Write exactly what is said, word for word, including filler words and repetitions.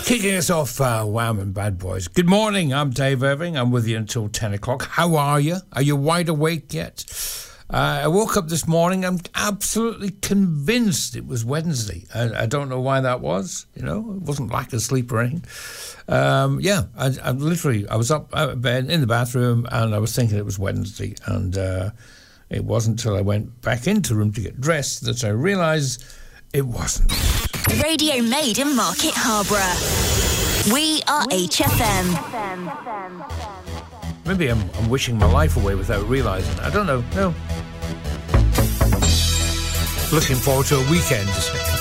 Kicking us off, uh, Wham and Bad Boys. Good morning, I'm Dave Irving. I'm with you until ten o'clock. How are you? Are you wide awake yet? Uh, I woke up this morning, I'm absolutely convinced it was Wednesday. I, I don't know why that was, you know, it wasn't lack of sleep or anything. Um, yeah, I, I literally, I was up out of bed in the bathroom and I was thinking it was Wednesday, and uh, it wasn't until I went back into the room to get dressed that I realised it wasn't. Radio made in Market Harborough. We are H F M. Maybe I'm, I'm wishing my life away without realising. I don't know. No. Looking forward to a weekend.